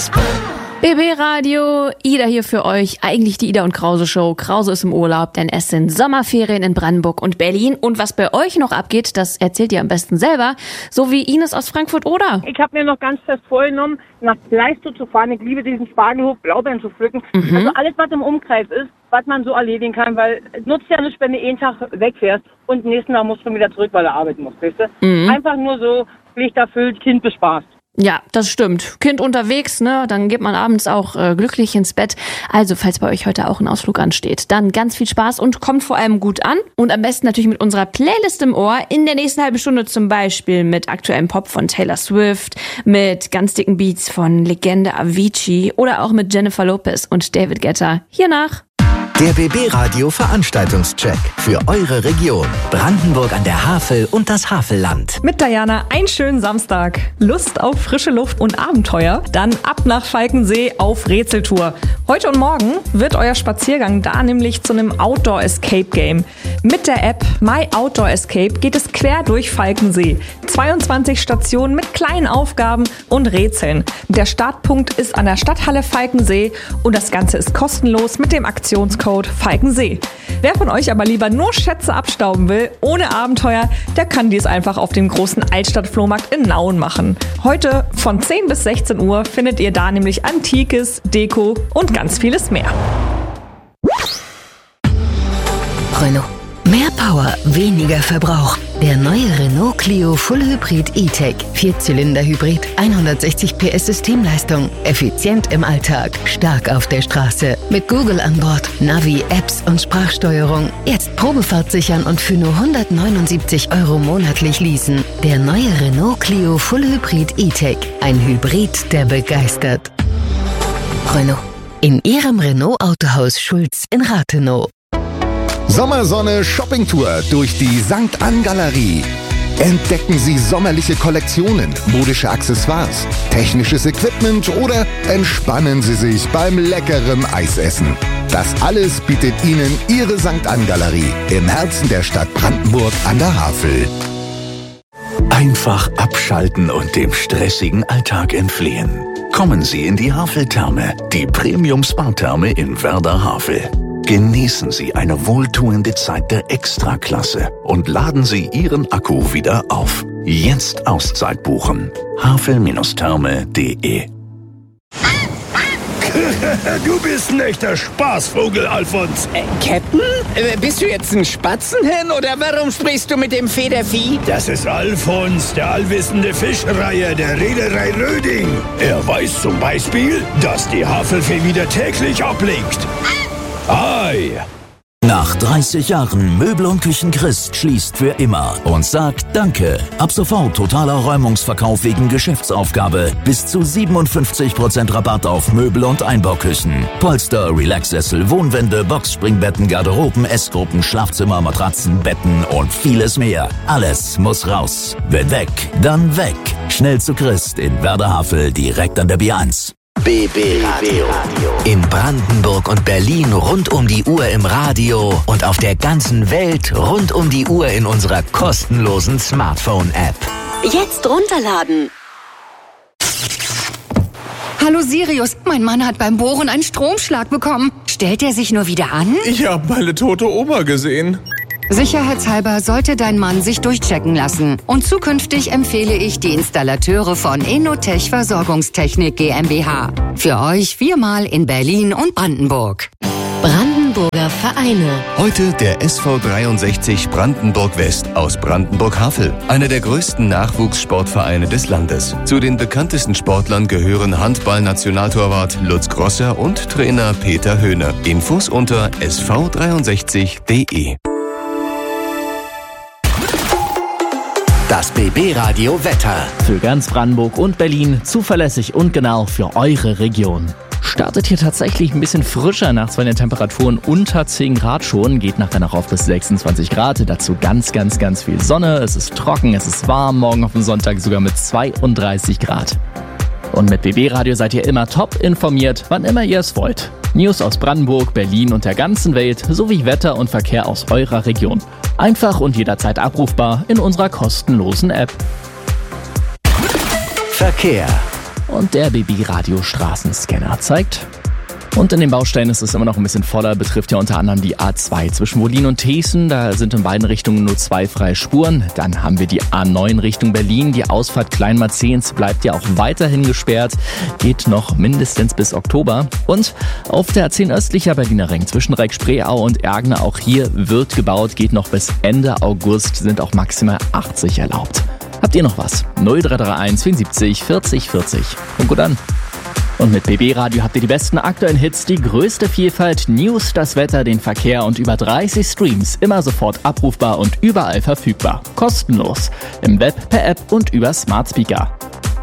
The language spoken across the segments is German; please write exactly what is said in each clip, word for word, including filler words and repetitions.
B B Radio, Ida hier für euch. Eigentlich die Ida und Krause Show. Krause ist im Urlaub, denn es sind Sommerferien in Brandenburg und Berlin. Und was bei euch noch abgeht, das erzählt ihr am besten selber. So wie Ines aus Frankfurt, oder? Ich habe mir noch ganz fest vorgenommen, nach Pleistow zu fahren. Ich liebe diesen Spargelhof, Blaubeeren zu pflücken. Mhm. Also alles, was im Umkreis ist, was man so erledigen kann, weil es nutzt ja nicht, wenn du einen Tag wegfährst und nächsten Tag musst du wieder zurück, weil du arbeiten musst, weißt du? Mhm. Einfach nur so, Pflicht erfüllt, Kind bespaßt. Ja, das stimmt. Kind unterwegs, ne? Dann geht man abends auch äh, glücklich ins Bett. Also, falls bei euch heute auch ein Ausflug ansteht, dann ganz viel Spaß und kommt vor allem gut an. Und am besten natürlich mit unserer Playlist im Ohr. In der nächsten halben Stunde zum Beispiel mit aktuellem Pop von Taylor Swift, mit ganz dicken Beats von Legende Avicii oder auch mit Jennifer Lopez und David Guetta. Hiernach. Der B B Radio Veranstaltungscheck für eure Region. Brandenburg an der Havel und das Havelland. Mit Diana einen schönen Samstag. Lust auf frische Luft und Abenteuer? Dann ab nach Falkensee auf Rätseltour. Heute und morgen wird euer Spaziergang da nämlich zu einem Outdoor-Escape-Game. Mit der App My Outdoor Escape geht es quer durch Falkensee. zweiundzwanzig Stationen mit kleinen Aufgaben und Rätseln. Der Startpunkt ist an der Stadthalle Falkensee und das Ganze ist kostenlos mit dem Aktionscode Falkensee. Wer von euch aber lieber nur Schätze abstauben will, ohne Abenteuer, der kann dies einfach auf dem großen Altstadtflohmarkt in Nauen machen. Heute von zehn bis sechzehn Uhr findet ihr da nämlich Antikes, Deko und ganz vieles mehr. Renault. Mehr Power, weniger Verbrauch. Der neue Renault Clio Full Hybrid E-Tech. Vierzylinder-Hybrid, hundertsechzig P S Systemleistung. Effizient im Alltag, stark auf der Straße. Mit Google an Bord, Navi, Apps und Sprachsteuerung. Jetzt Probefahrt sichern und für nur hundertneunundsiebzig Euro monatlich leasen. Der neue Renault Clio Full Hybrid E-Tech. Ein Hybrid, der begeistert. Renault. In Ihrem Renault Autohaus Schulz in Rathenow. Sommersonne Shoppingtour durch die Sankt Ann Galerie. Entdecken Sie sommerliche Kollektionen, modische Accessoires, technisches Equipment oder entspannen Sie sich beim leckeren Eisessen. Das alles bietet Ihnen Ihre Sankt Ann Galerie im Herzen der Stadt Brandenburg an der Havel. Einfach abschalten und dem stressigen Alltag entfliehen. Kommen Sie in die Haveltherme, die Premium-Spa-Therme in Werder-Havel. Genießen Sie eine wohltuende Zeit der Extraklasse und laden Sie Ihren Akku wieder auf. Jetzt Auszeit buchen. havel Therme punkt de. Du bist ein echter Spaßvogel, Alfons. Äh, Captain? Äh, bist du jetzt ein Spatzenhen oder warum sprichst du mit dem Federvieh? Das ist Alfons, der allwissende Fischreiher der Reederei Röding. Er weiß zum Beispiel, dass die Havelfee wieder täglich ablegt. Ei. Nach dreißig Jahren Möbel und Küchen Christ schließt für immer und sagt Danke. Ab sofort totaler Räumungsverkauf wegen Geschäftsaufgabe. Bis zu siebenundfünfzig Prozent Rabatt auf Möbel und Einbauküchen. Polster, Relaxsessel, Wohnwände, Boxspringbetten, Garderoben, Essgruppen, Schlafzimmer, Matratzen, Betten und vieles mehr. Alles muss raus. Wenn weg, dann weg. Schnell zu Christ in Werder-Havel, direkt an der B eins. B B Radio. In Brandenburg und Berlin rund um die Uhr im Radio und auf der ganzen Welt rund um die Uhr in unserer kostenlosen Smartphone-App. Jetzt runterladen. Hallo Sirius, mein Mann hat beim Bohren einen Stromschlag bekommen. Stellt er sich nur wieder an? Ich habe meine tote Oma gesehen. Sicherheitshalber sollte dein Mann sich durchchecken lassen. Und zukünftig empfehle ich die Installateure von Enotech Versorgungstechnik GmbH. Für euch viermal in Berlin und Brandenburg. Brandenburger Vereine. Heute der S V dreiundsechzig Brandenburg West aus Brandenburg-Havel. Einer der größten Nachwuchssportvereine des Landes. Zu den bekanntesten Sportlern gehören Handball-Nationaltorwart Lutz Grosser und Trainer Peter Höhne. Infos unter s v dreiundsechzig punkt de. Das B B Radio Wetter. Für ganz Brandenburg und Berlin zuverlässig und genau für eure Region. Startet hier tatsächlich ein bisschen frischer, nachts bei den Temperaturen unter zehn Grad schon, geht nachher noch auf bis sechsundzwanzig Grad, dazu ganz, ganz, ganz viel Sonne, es ist trocken, es ist warm, morgen auf dem Sonntag sogar mit zweiunddreißig Grad. Und mit B B Radio seid ihr immer top informiert, wann immer ihr es wollt. News aus Brandenburg, Berlin und der ganzen Welt sowie Wetter und Verkehr aus eurer Region. Einfach und jederzeit abrufbar in unserer kostenlosen App. Verkehr. Und der B B-Radio Straßenscanner zeigt. Und in den Baustellen ist es immer noch ein bisschen voller, betrifft ja unter anderem die A zwei zwischen Wollin und Thesen. Da sind in beiden Richtungen nur zwei freie Spuren. Dann haben wir die A neun Richtung Berlin. Die Ausfahrt Kleinmarzehns bleibt ja auch weiterhin gesperrt. Geht noch mindestens bis Oktober. Und auf der A zehn östlicher Berliner Ring zwischen Reck-Spreeau und Ergner, auch hier wird gebaut, geht noch bis Ende August, sind auch maximal achtzig erlaubt. Habt ihr noch was? null drei drei eins vierundsiebzig vierzig vierzig. Und gut an. Und mit B B-Radio habt ihr die besten aktuellen Hits, die größte Vielfalt, News, das Wetter, den Verkehr und über dreißig Streams. Immer sofort abrufbar und überall verfügbar. Kostenlos. Im Web, per App und über Smart Speaker.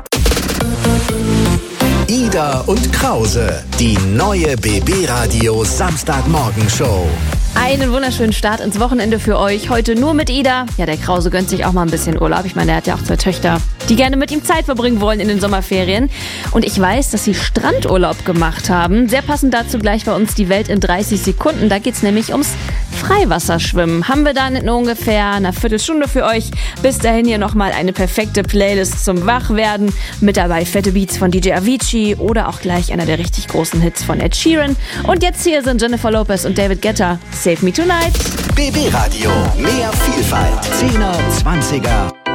Ida und Krause, die neue B B-Radio Samstagmorgenshow. Einen wunderschönen Start ins Wochenende für euch. Heute nur mit Ida. Ja, der Krause gönnt sich auch mal ein bisschen Urlaub. Ich meine, er hat ja auch zwei Töchter, die gerne mit ihm Zeit verbringen wollen in den Sommerferien. Und ich weiß, dass sie Strandurlaub gemacht haben. Sehr passend dazu gleich bei uns die Welt in dreißig Sekunden. Da geht's nämlich ums Freiwasserschwimmen. Haben wir dann in ungefähr einer Viertelstunde für euch. Bis dahin hier nochmal eine perfekte Playlist zum Wachwerden. Mit dabei fette Beats von D J Avicii oder auch gleich einer der richtig großen Hits von Ed Sheeran. Und jetzt hier sind Jennifer Lopez und David Guetta. Save Me Tonight. B B-Radio, mehr Vielfalt. Zehner, Zwanziger